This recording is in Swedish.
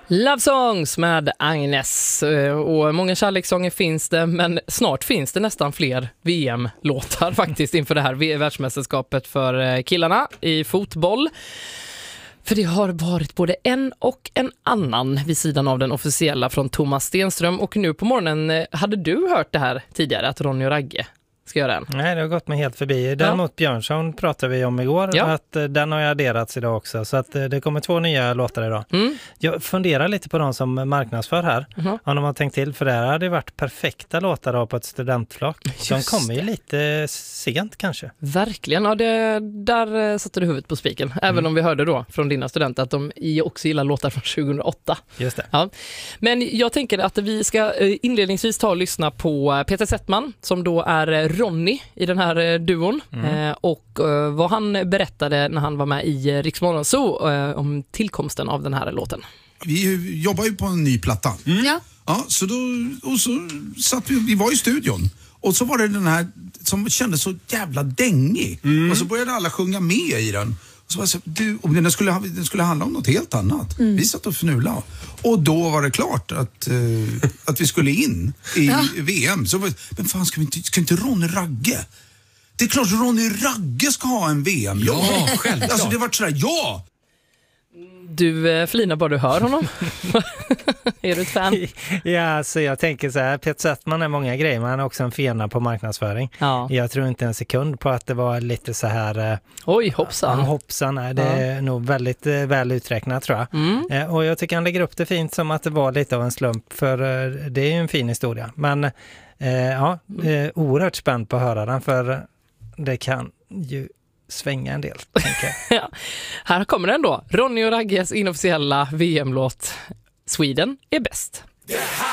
Love Songs med Agnes, och många kärlekssånger finns det, men snart finns det nästan fler VM-låtar faktiskt inför det här världsmästerskapet för killarna i fotboll. För det har varit både en och en annan vid sidan av den officiella från Thomas Stenström, och nu på morgonen hade du hört det här tidigare att Ronny och Ragge ska göra en. Nej, det har gått mig helt förbi. Däremot Björnsson pratade vi om igår, att den har adderats idag också. Så att det kommer 2 nya låtar idag. Jag funderar lite på de som marknadsför här. Om de har tänkt till, för det här hade varit perfekta låtar då på ett studentflak. De kommer ju lite sent kanske. Verkligen, ja, där satte du huvudet på spiken. Även om vi hörde då från dina studenter att de också gillar låtar från 2008. Just det. Ja. Men jag tänker att vi ska inledningsvis ta och lyssna på Peter Settman, som då är Ronny i den här duon, och vad han berättade när han var med i Rix Morgon Zoo om tillkomsten av den här låten. Vi jobbar ju på en ny platta. Ja, så då och så satt vi var i studion, och så var det den här som kändes så jävla dängig, och så började alla sjunga med i den. Och så var det och den skulle handla om något helt annat. Vi satt och fnula. Och då var det klart att vi skulle in i VM. Så men fan, ska inte Ronny Ragge? Det är klart att Ronny Ragge ska ha en VM. Ja, självklart. Alltså det var sådär, ja! Du flinar bara du hör honom. Är du ett fan? Ja, så jag tänker så här, Peter Settman är många grejer, men han är också en fena på marknadsföring. Ja. Jag tror inte en sekund på att det var lite så här... Oj, hoppsan. Hoppsan, det är nog väldigt väl uträknat, tror jag. Och jag tycker han lägger upp det fint som att det var lite av en slump, för det är ju en fin historia. Men oerhört spänd på att höra den, för det kan ju svänga en del, tänker jag. Ja. Här kommer den då. Ronny och Ragges inofficiella VM-låt Sweden är bäst.